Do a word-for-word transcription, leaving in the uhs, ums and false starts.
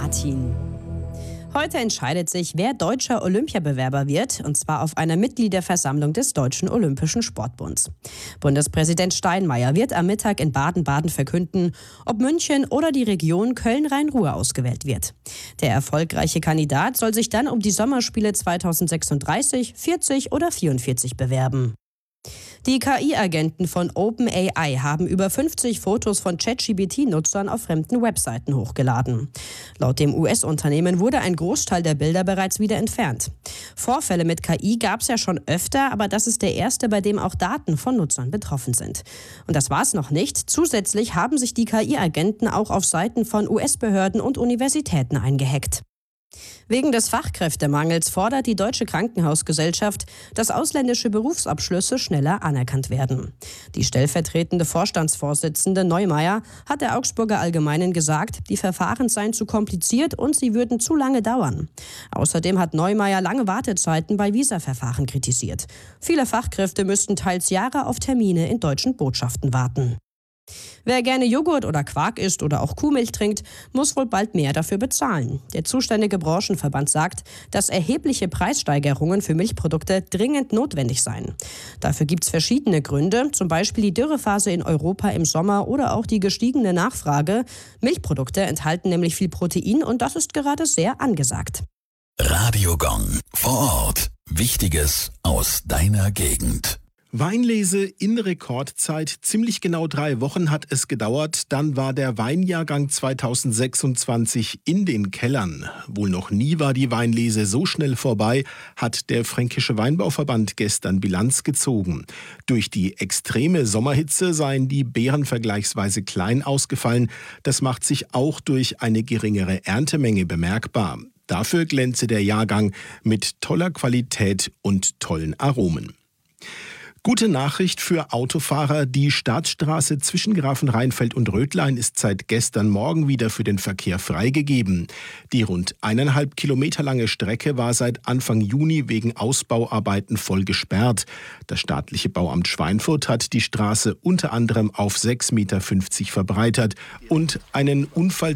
Martin. Heute entscheidet sich, wer deutscher Olympiabewerber wird, und zwar auf einer Mitgliederversammlung des Deutschen Olympischen Sportbunds. Bundespräsident Steinmeier wird am Mittag in Baden-Baden verkünden, ob München oder die Region Köln-Rhein-Ruhr ausgewählt wird. Der erfolgreiche Kandidat soll sich dann um die Sommerspiele zweitausendsechsunddreißig, vierzig oder vierundvierzig bewerben. Die K I-Agenten von OpenAI haben über fünfzig Fotos von ChatGPT-Nutzern auf fremden Webseiten hochgeladen. Laut dem U S-Unternehmen wurde ein Großteil der Bilder bereits wieder entfernt. Vorfälle mit K I gab es ja schon öfter, aber das ist der erste, bei dem auch Daten von Nutzern betroffen sind. Und das war's noch nicht. Zusätzlich haben sich die K I-Agenten auch auf Seiten von U S-Behörden und Universitäten eingehackt. Wegen des Fachkräftemangels fordert die Deutsche Krankenhausgesellschaft, dass ausländische Berufsabschlüsse schneller anerkannt werden. Die stellvertretende Vorstandsvorsitzende Neumeier hat der Augsburger Allgemeinen gesagt, die Verfahren seien zu kompliziert und sie würden zu lange dauern. Außerdem hat Neumeier lange Wartezeiten bei Visaverfahren kritisiert. Viele Fachkräfte müssten teils Jahre auf Termine in deutschen Botschaften warten. Wer gerne Joghurt oder Quark isst oder auch Kuhmilch trinkt, muss wohl bald mehr dafür bezahlen. Der zuständige Branchenverband sagt, dass erhebliche Preissteigerungen für Milchprodukte dringend notwendig seien. Dafür gibt es verschiedene Gründe, zum Beispiel die Dürrephase in Europa im Sommer oder auch die gestiegene Nachfrage. Milchprodukte enthalten nämlich viel Protein und das ist gerade sehr angesagt. Radio Gong vor Ort. Wichtiges aus deiner Gegend. Weinlese in Rekordzeit, ziemlich genau drei Wochen hat es gedauert, dann war der Weinjahrgang zweitausendsechsundzwanzig in den Kellern. Wohl noch nie war die Weinlese so schnell vorbei, hat der Fränkische Weinbauverband gestern Bilanz gezogen. Durch die extreme Sommerhitze seien die Beeren vergleichsweise klein ausgefallen. Das macht sich auch durch eine geringere Erntemenge bemerkbar. Dafür glänze der Jahrgang mit toller Qualität und tollen Aromen. Gute Nachricht für Autofahrer. Die Staatsstraße zwischen Grafenrheinfeld und Rötlein ist seit gestern Morgen wieder für den Verkehr freigegeben. Die rund eineinhalb Kilometer lange Strecke war seit Anfang Juni wegen Ausbauarbeiten voll gesperrt. Das staatliche Bauamt Schweinfurt hat die Straße unter anderem auf sechs Komma fünfzig Meter verbreitert und einen Unfall